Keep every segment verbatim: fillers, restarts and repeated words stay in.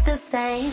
the same.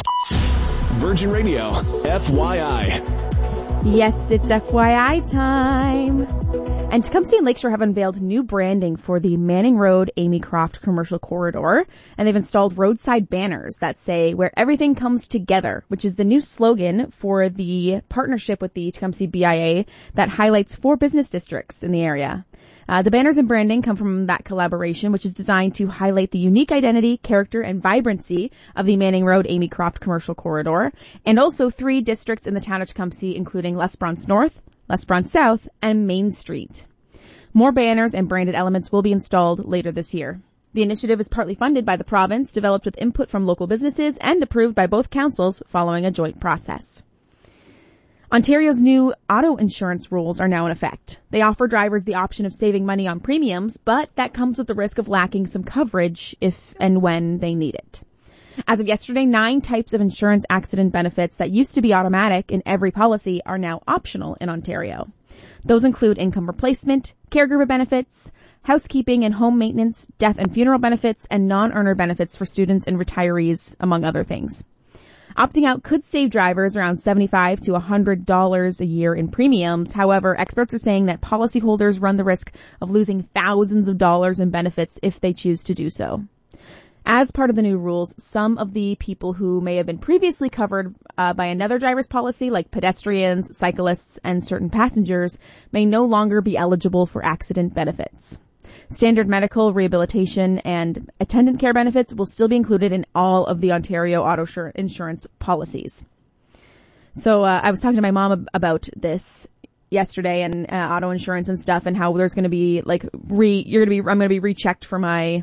Virgin Radio, F Y I. Yes, it's F Y I time. And Tecumseh and Lakeshore have unveiled new branding for the Manning Road Amy Croft commercial corridor, and they've installed roadside banners that say "Where Everything Comes Together," which is the new slogan for the partnership with the Tecumseh B I A that highlights four business districts in the area. Uh, the banners and branding come from that collaboration, which is designed to highlight the unique identity, character, and vibrancy of the Manning Road Amy Croft commercial corridor, and also three districts in the town of Tecumseh, including L'Esperance North, L'Esperance South, and Main Street. More banners and branded elements will be installed later this year. The initiative is partly funded by the province, developed with input from local businesses, and approved by both councils following a joint process. Ontario's new auto insurance rules are now in effect. They offer drivers the option of saving money on premiums, but that comes with the risk of lacking some coverage if and when they need it. As of yesterday, nine types of insurance accident benefits that used to be automatic in every policy are now optional in Ontario. Those include income replacement, caregiver benefits, housekeeping and home maintenance, death and funeral benefits, and non-earner benefits for students and retirees, among other things. Opting out could save drivers around seventy-five to one hundred dollars a year in premiums. However, experts are saying that policyholders run the risk of losing thousands of dollars in benefits if they choose to do so. As part of the new rules, some of the people who may have been previously covered uh, by another driver's policy, like pedestrians, cyclists, and certain passengers, may no longer be eligible for accident benefits. Standard medical, rehabilitation, and attendant care benefits will still be included in all of the Ontario auto insurance policies. So uh, I was talking to my mom ab- about this yesterday, and uh, auto insurance and stuff, and how there's going to be like re you're going to be I'm going to be rechecked for my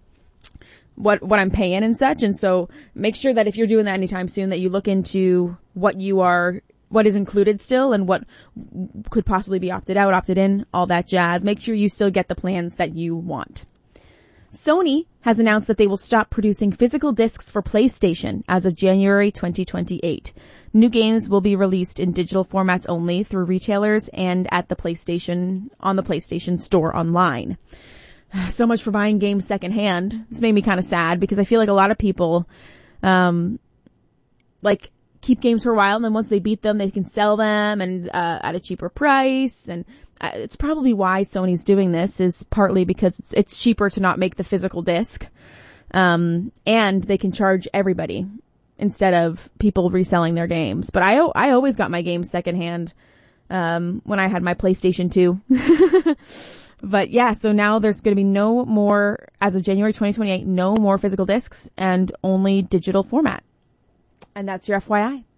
what what I'm paying and such. And so make sure that if you're doing that anytime soon, that you look into what you are. What is included still and what could possibly be opted out, opted in, all that jazz. Make sure you still get the plans that you want. Sony has announced that they will stop producing physical discs for PlayStation as of January twenty twenty-eight. New games will be released in digital formats only through retailers and at the PlayStation, on the PlayStation Store online. So much for buying games secondhand. This made me kind of sad because I feel like a lot of people, um, like, keep games for a while, and then once they beat them, they can sell them and uh, at a cheaper price. And uh, it's probably why Sony's doing this, is partly because it's, it's cheaper to not make the physical disc, um, and they can charge everybody instead of people reselling their games. But I I always got my games secondhand um, when I had my PlayStation two. But yeah, so now there's going to be no more, as of January twenty twenty-eight, no more physical discs and only digital format. And that's your F Y I.